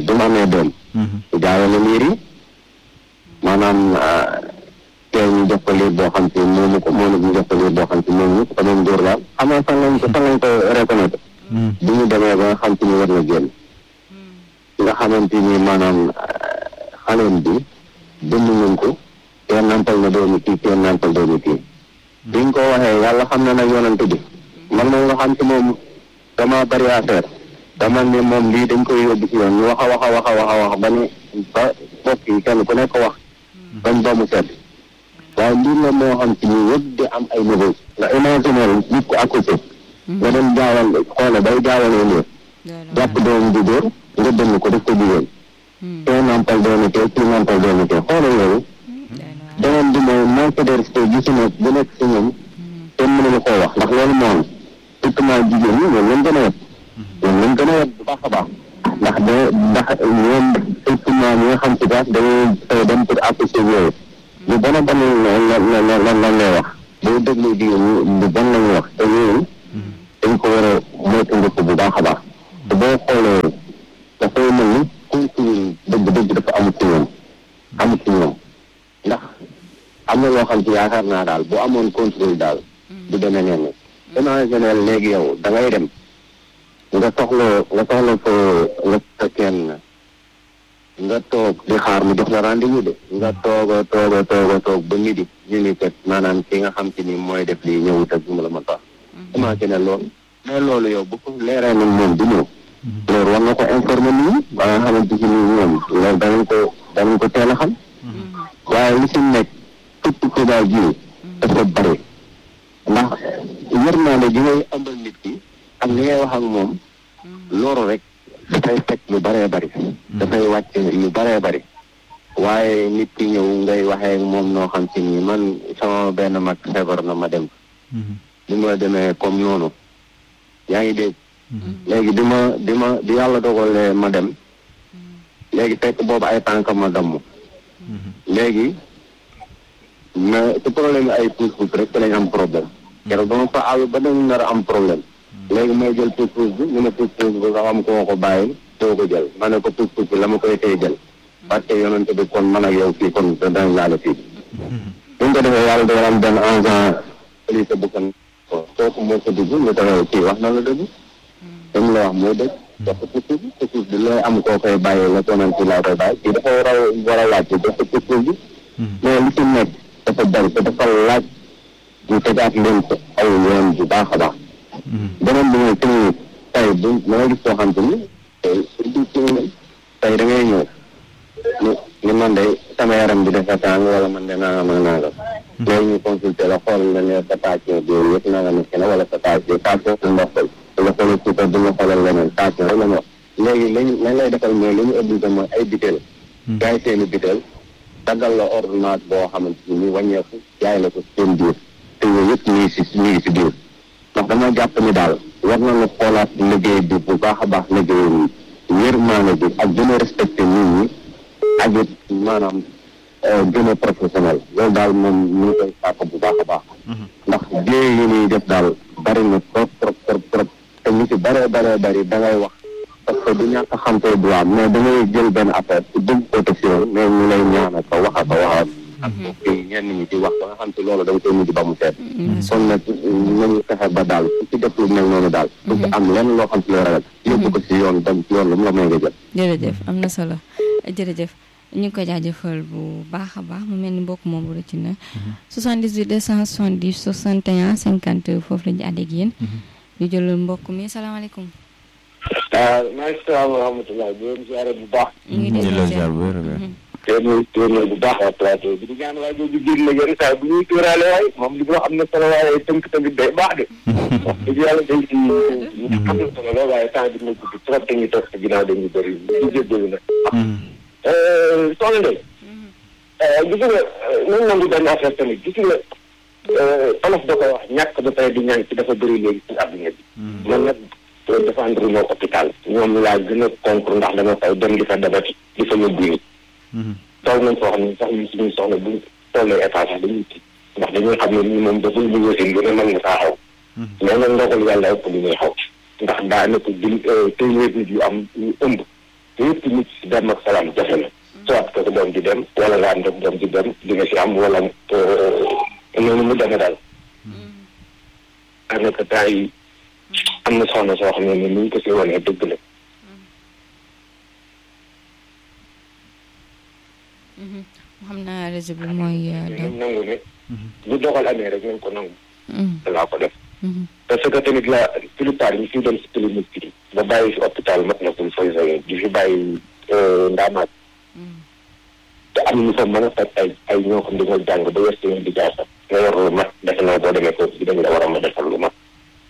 bi mu amee doom jaawale liir yi maanaam tey ñu jox ko liir boo xam te moomu ko moom ñu jox ko liir boo xam te moomu ko moom góor daal xam nga fan lañ ko reconnaître bi ñu demee ba nga xam te ni war na génn nga xamante ni maanaam xaleem bi dund nañ ko te nampal na doomu kii te nampal doomu kii biñ ko waxee yàlla xam na nag yonante bi man moom nga xam te moom dama bari affaire dama ne moom lii dañ koy yóbbu ci yoon ñu wax ba ni ba bokk yi kenn ku nekk wax bañ ba mu sedd waaye lii la moo xam ci ñu yëpp di am ay niveau nga imaginer nit ko accouché nga dem jaawal xoole bay jaawalee liir jàpp doomu di góor nga dënn ko def ko jigéen te nampal doomu te ci nampal doomu te xoole loolu beneen bi mooy manque de respect gi ci nekk bu nekk si ñoom te mënuñu koo wax ndax loolu moo am surtout jigéen ñi ñoom lañ gën a wet ñoom lañ gën a wet bu baax a baax ndax ñoom surtout ñi nga xam si daal dañuy dem pour accoucher yooyu lu bon a bon lan lay wax boo déglu jigéen ñi lu bon lañuy wax te yooyu dañ ko war a moytandiku bu baax a baax te boo xoolee dafay mel ni contrôle dëgg dafa amut ci ñoom ndax am na loo xam ci yaakaar naa daal bu amoon contrôle daal du demee neen imaginer léegi yow da ngay dem nga soxla fa kenn nga toog di xaar mu jox la rendez-vous de nga toog ba midi ñu ni kat maanaam ki nga xam te ni mooy def lii ñëwut ak mu la ma tax imaginer loolu mais loolu yow bu ko leeree nag moom du ñëw loolu war nga ko informer nit ñi ba nga xamante ci ni ñoom loolu danañ ko teel a xam waaye li si nekk tukki xibaar ji dafa bëri ndax yërmande ji ngay ëmbal nit ki ak li ngay wax ak moom loolu rek dafay fekk lu bëree bëri dafay wàcc lu bëree bëri waaye nit ki ñëw ngay waxee moom noo xam ci nii man sama benn mag feebar na ma dem bi ma demee comme noonu yaa ngi dégg léegi di yàlla dogalee ma dem léegi fekk boobu ay tànk ma damm léegi mais ci problème ay pousse rek te lañ am problème keroog dama fa àll ba dañu nar a am problème léegi may jël pousse bi ñu ne pousse bi nga xam ko ko bàyyi doo ko jël ma ne ko pousse bi la ma koy tey jël parce que yonente bi kon man ak yow fii kon dañ laale fii buñ ko defee yàlla dafa am benn agent police bu kan kooku moo ko dugg ñu taxaw kii wax na la dëgg dañ la wax moo dëgg jox ko pousse bi looy am koo koy bàyyi la tonanti laa koy bàyyi kii dafa war a laaj jox ko pousse bi mais li ci nekk dafa bari te dafa laaj ñu tegaat leen ko aw yoon bu baax a baax beneen bi mooy clinique tey bu da ngay gis koo xam te ni tey da ngay ñëw ni man de sama yaram bi dafa tàng wala man de nangam ak nangam léegi ñu consulté la xool la ne sa tension bi yëpp nangam ak kenn wala sa tension ndox la xoolal suukar du ñu xoolal leneen tension rek la ñu wax léegi lañ lay defal mooy li ñu obligé mooy ay butéel gaay seeni butéel daggal la ordonnance boo xamante ni wàññeeku jaay la ko seen biir te yooyu yëpp ñu ngi si biir ndax dama jàpp ni daal war na la xoolaat liggéey bi bu baax a baax liggéey yërmaane bi ak gën a respecté nit ñi ak it maanaam gën a professionnel loolu daal moom ñu ngi koy sàkk bu baax a baax ndax jéey yi ñuy def daal bari na trop te ñu ci bëree bëri da ngay wax parce que du ñàkk a xam tey du am mais da ngay jël benn affaire ci dugg protection mais ñu lay ñaanal ko waxaat ak mbokk yi ñenn ñi di wax ba nga xam te loolu da nga koy mujj ba mu seet kon nag nañu fexe ba daal su ci def lu mel noonu daal du ci am lenn loo xam ci loo ragal yóbbu ko si yoon dem ci yoon lu mu la may nga jël jërëjëf am na solo jërëjëf ñu ngi koy jaajëfal bu baax a baax mu mel ni mbokk moom bu rëcc na 78 270 61 50 foofu la ñu ànd ak yéen ñu jël mbokk mi salaamaaleykum maa ngi salaam wa rahmatulah di leen ziare bu baax ñu ngi delloo ziar bu wér téeméer bu baax waa plateau bi di ñaan waaye boobu génn la yenn saa bu ñuy tóoraale waay moom li wax am na solo waaye tënk tamit day baax de wax dëgg yàlla day ci am na solo la waaye temps bi na gudd trop dañuy toog sa ginnaaw dañuy bëri ñu jéggalu nag soxna Ndeye gis nga nañ nangu benn affaire tamit gis nga olof da koy wax ñàkk ba pare di ñaan ci dafa bëri léegi ci àdduna bi man nag défendre moo hôpital ñoom laa gën a contre ndax dama fay dem di fa dabati di fa yóbbu nit toog nañ foo xam ne sax ñu suñuy soxla buñ tollee état sax dañuy tiit ndax dañuy xam ne ni moom dafay liggéey seen gën a mën nga saa xaw mais nag ndogal yàlla ëpp li ngay xaw ndax daa nekk di téeméer nit yu am yu ëmb yëpp nit si dem ak salaam jafe na soit que doom di dem wala nga am doom di dem di nga si am wala noonu mu demee daal daanaka temps yi am na soxna soo xam ne ni ñu ko si wanee dëgg la xam naa réseau bi mooy nañ nangu ne bu dogal amee rek nañ ko nangu dangaa ko def parce que tamit la plupart yi fi dem si clinique bi ba bàyyi si hôpital mat na pour fay di fi bàyyi ndaamaat te am ñu fa mën a faj ay ñoo xam dañoo jàng ba yor seen di jaay sax nga yor lu mat defe naa boo demee foofu bi dañ la war a ma defal lu mat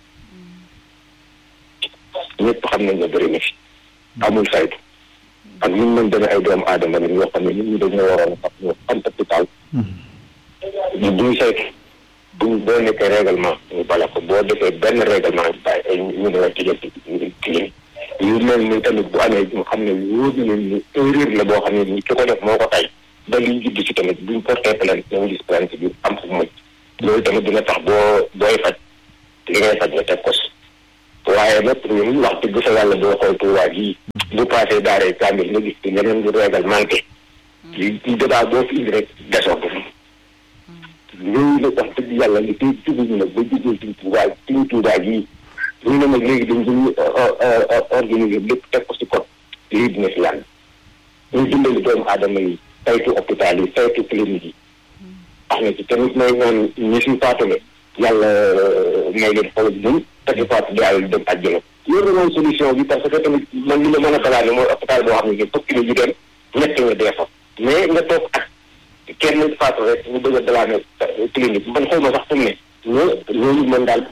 ñëpp xam nañ ne bëri na fi amul saytu ak li ñu mën demee ay doomu aadama lañ yoo xam ne nit ñi dañoo waroon a faj ñu xam hôpital duñ saytu boo nekkee règlement ñu bala ko boo defee benn règlement bi bàyyi ñu ne la tijjal clinique yu mel ni tamit bu amee ñu xam ne wóor na leen ni erreur la boo xam ne ni ki ko def moo ko tay ba liñ judd si tamit buñ porté plainte nañ gis plainte bi am fu mujj loolu tamit dina tax booy faj li ngay faj nga teg ko si waaye nag ñun wax dëgg fa yàlla boo xool Tuubaa gii bu passé daaree kaamil nga gis ci leneen lu réglementé li débat boo fi indi rek desoo ko loolu nag wax dëgg yàlla li tey juguñu nag ba jugee suñ Tuubaa gii ñu ne nag léegi dañ ko organiser lépp teg ko si code lii dina fi yàlla ñu dimbali doomu aadama yi saytu hôpital yi saytu clinique yi wax na ci tamit mooy ñaan ñi si faatule yàlla may leen xol muñ te di faatu di àll dem àjjana loolu mooy solution bi parce que tamit man li ma mën a balaa ne mooy hôpital boo xam ne fukki la ñu dem ñett nga dee fa mais nga toog ak kenn faatu rek ñu bëgg a dalaane clinique man xaw ma sax fu mu ne loolu mën daal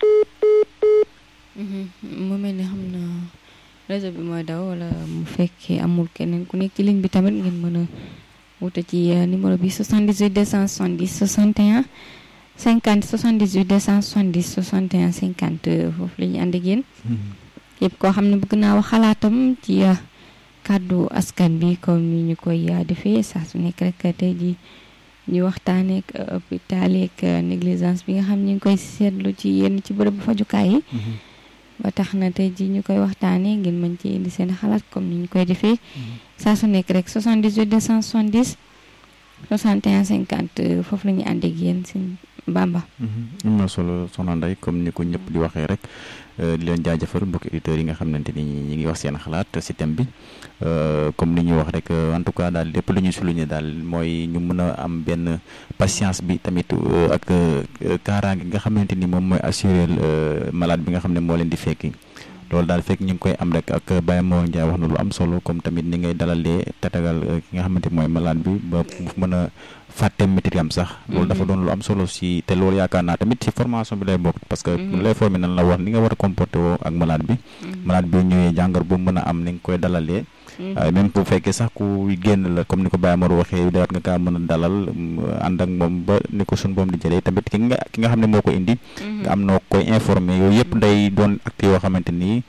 mu mel ni xam na réseau bi mooy daw wala mu fekkee amul keneen ku nekk ci ligne bi tamit ngeen mën a wute ci numéro bi 78 270 61 50 78 270 61 50 foofu la ñu ànd ak yéen yëpp koo xam ne bëgg naa wax xalaatam ci kàddu askan bi comme ni ñu koy defee saa su nekk rek tey ji ñu waxtaanee ak hôpital ak négligence bi nga xam ñu ngi koy seetlu ci yenn ci bërëbu fajukaay yi ba tax na tey ji ñu koy waxtaanee ngeen mën ci indi seen xalaat comme ni ñu koy defee saa su nekk rek 78 270 61 50 foofu la ñu ànd ak yéen seen Bamba. am na solo soxna Ndeye comme ni ko ñëpp di waxee rek di leen jaajëfal mbokki auditeurs yi nga xamante ni ñi ngi wax seen xalaat si thème bi comme ni ñuy wax rek en tout cas daal lépp lu ñuy souligner daal mooy ñu mën a am benn patience bi tamit ak kaaraange nga xamante ni moom mooy assurer malade bi nga xam ne moo leen di fekki loolu daal fekk ñu ngi koy am rek ak Baye Mor Ndiaye wax na lu am solo comme tamit ni ngay dalalee tatagal ki nga xamante mooy malade bi ba mën a fàtte métit am sax loolu dafa doon lu am solo si te loolu yaakaar naa tamit si formation bi lay bokk parce que lay formé nan la wax ni nga war a comporté woo ak malade bi malade bi ñëwee jàngar bu mën a am ni nga koy dalalee même bu fekkee sax ku génn la comme ni ko Baye Mor waxee dawaat nga kaa mën a dalal ànd ak moom ba ni ko suñ boom di jëlee tamit ki nga xam ne moo ko indi nga am noo koy informé yooyu yëpp day doon acte yoo xamante nii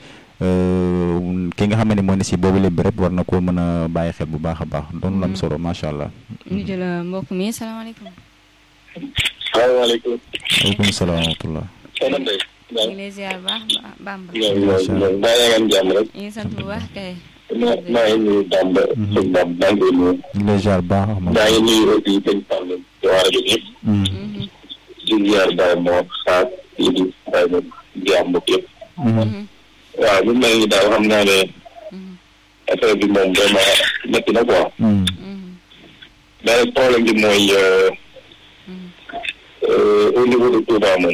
ki nga xam ne moo ne si boobu lépp rek war na koo mën a bàyyi xel bu baax a baax doon lu am solo macha allah. ñu jël mbokk mi salaamaaleykum. salaamaaleykum. waaleykum salaam wa rahmatulah. soxna Ndeye. ñu ngi lay ziar baax Bamba. bàyyi ngeen jàmm rek. ñu ngi sant bu baax kay. maa ngi nuyu Bamba. sëñ Bamba maa ngi nuyu. ñu ngi lay ziar baax. maa ngi nuyu aussi sëñ Bamba di waa rajo bi. di ziar Baye Mor Sarr di Baye Mor di am mbokk yëpp. waaw lu mel ni daal xam naa ne affaire bi moom vraiment métti na quoi. mais nag problème bi mooy au niveau de Touba moom.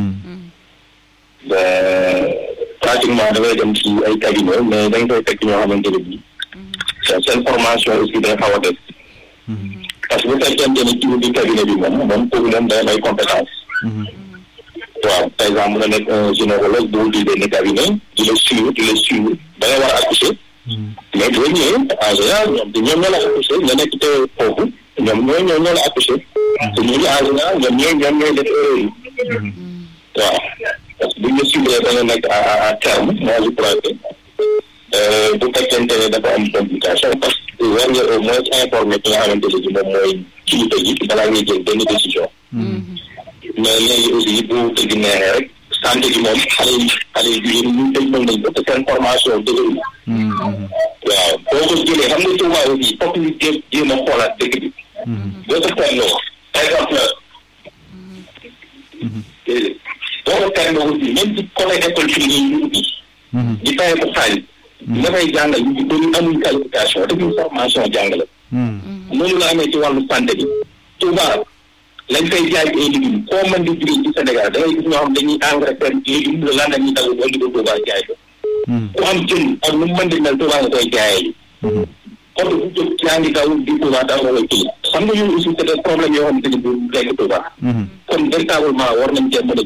pratiquement dafay dem ci ay cabinet mais dañ koy fekk ñoo xamante ne bii. seen formation aussi day xaw a des. parce que bu fekkente ne ci biir cabinet bi moom kooku moom day am ay compétence. waaw par exemple nga nekk un gynécologue boo di benn cabinet di la suivre da nga war a accoucher mais boo ñëwee en général ñoom ñoo la accoucher nga nekk te foofu ñoom ñoo la accoucher te ñooñu en général ñoom ñooy def erreur yi waaw parce que buñ la suivre da nga nekk à terme moi je crois que bu fekkente ne dafa am complication parce que war nga au moins informer ki nga xamante ne bi moom mooy kilifa ji balaa ngay jël benn décision mais léegi aussi bu tëgg neexee rek santé bi moom xale yi jigéen ñu tëj mën nañ ko te seen formation dëgërul waaw boo ko jëlee xam nga Touba aussi fokk ñu jéem a xoolaat dëkk bi. boo ko seetloo par exemple boo ko seetloo aussi même ci côté école privée ñu ubbi. di fayee ko xaalis. nga fay jàngal ñu bëri amuñ qualification defuñ formation jàngale. noonu la amee ci wàllu santé bi. Touba lañ fay jaay ay légumes foo mën di jugee ci Sénégal da ngay gis ñoo xam dañuy engrais seen légumes la lan la ñuy dagg boo di ko Touba jaay ko. ku am jën ak nu mu mën di mel Touba nga koy jaayee. oto bu jóg yaa ngi daw di Touba daa nga koy kii xam nga yooyu aussi c'est des problèmes yoo xamante ni bu nekk Touba. kon véritablement war nañ cee mën a